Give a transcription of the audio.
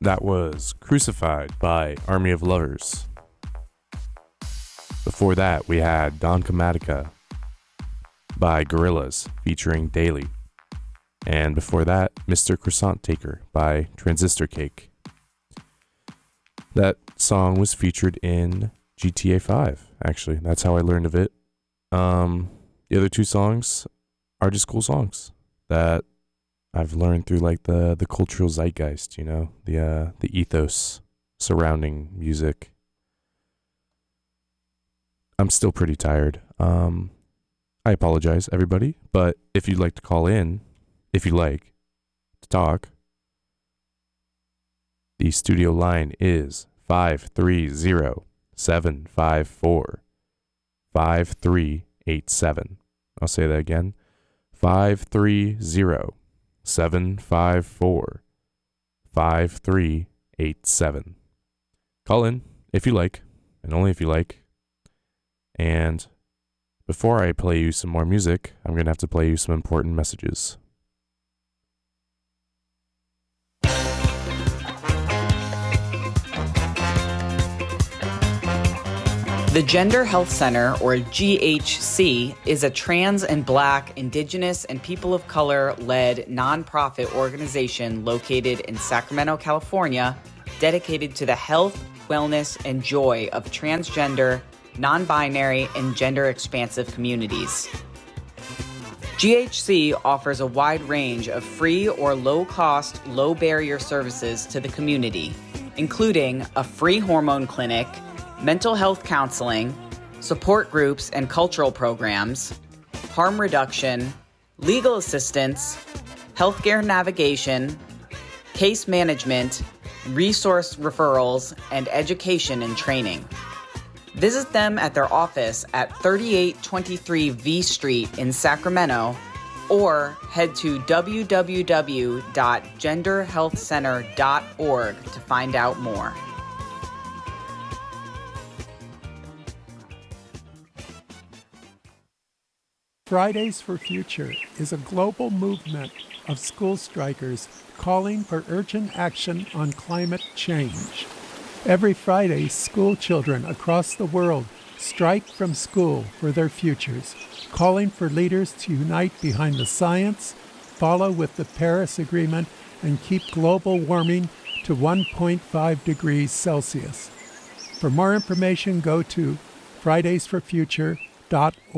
That was Crucified by Army of Lovers. Before that, we had Don Chromatica by Gorillaz featuring Daily. And before that, Mr. Croissant Taker by Transistor Cake. That song was featured in GTA 5, actually. That's how I learned of it. The other two songs are just cool songs that I've learned through like the cultural zeitgeist, you know, the ethos surrounding music. I'm still pretty tired. I apologize, everybody, but if you'd like to call in, if you like to talk, the studio line is 530-754-5387. I'll say that again. 530-754-5387. Call in if you like, and only if you like. And before I play you some more music, I'm going to have to play you some important messages. The Gender Health Center, or GHC, is a trans and Black, Indigenous, and people of color-led nonprofit organization located in Sacramento, California, dedicated to the health, wellness, and joy of transgender, non-binary, and gender-expansive communities. GHC offers a wide range of free or low-cost, low-barrier services to the community, including a free hormone clinic, mental health counseling, support groups and cultural programs, harm reduction, legal assistance, healthcare navigation, case management, resource referrals, and education and training. Visit them at their office at 3823 V Street in Sacramento, or head to www.genderhealthcenter.org to find out more. Fridays for Future is a global movement of school strikers calling for urgent action on climate change. Every Friday, school children across the world strike from school for their futures, calling for leaders to unite behind the science, follow with the Paris Agreement, and keep global warming to 1.5 degrees Celsius. For more information, go to fridaysforfuture.org.